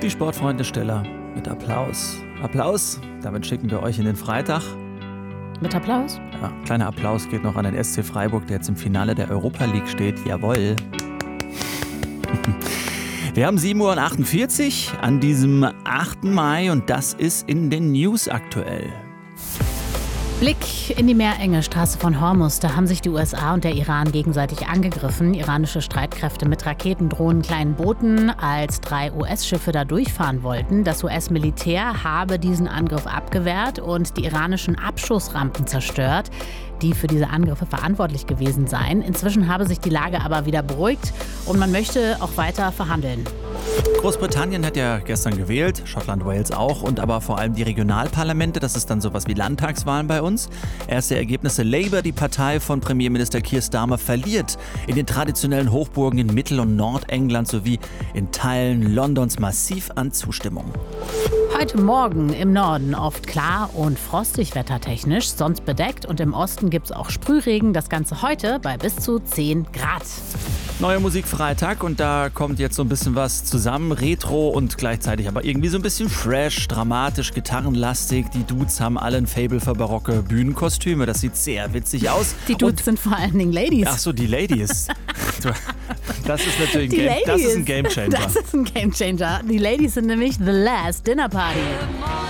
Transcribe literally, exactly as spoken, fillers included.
Die Sportfreunde Stiller mit Applaus. Applaus, damit schicken wir euch in den Freitag. Mit Applaus? Ja, kleiner Applaus geht noch an den S C Freiburg, der jetzt im Finale der Europa League steht. Jawohl. Wir haben sieben Uhr achtundvierzig an diesem achten Mai und das ist in den News aktuell. Blick in die Meerenge, Straße von Hormuz. Da haben sich die U S A und der Iran gegenseitig angegriffen. Iranische Streitkräfte mit Raketen, Drohnen, kleinen Booten, als drei U S-Schiffe da durchfahren wollten. Das U S-Militär habe diesen Angriff abgewehrt und die iranischen Abschussrampen zerstört, die für diese Angriffe verantwortlich gewesen seien. Inzwischen habe sich die Lage aber wieder beruhigt und man möchte auch weiter verhandeln. Großbritannien hat ja gestern gewählt, Schottland, Wales auch und aber vor allem die Regionalparlamente, das ist dann sowas wie Landtagswahlen bei uns. Erste Ergebnisse: Labour, die Partei von Premierminister Keir Starmer, verliert in den traditionellen Hochburgen in Mittel- und Nordengland sowie in Teilen Londons massiv an Zustimmung. Heute Morgen im Norden oft klar und frostig wettertechnisch, sonst bedeckt und im Osten gibt es auch Sprühregen. Das Ganze heute bei bis zu zehn Grad. Neue Musik Freitag und da kommt jetzt so ein bisschen was zusammen, Retro und gleichzeitig aber irgendwie so ein bisschen fresh, dramatisch, gitarrenlastig. Die Dudes haben alle ein Faible für barocke Bühnenkostüme, das sieht sehr witzig aus. Die Dudes und, sind vor allen Dingen Ladies. Ach so, die Ladies. Das ist natürlich ein, die Game, das ist ein Ladies. Gamechanger. Das ist ein Gamechanger. Die Ladies sind nämlich The Last Dinner Party.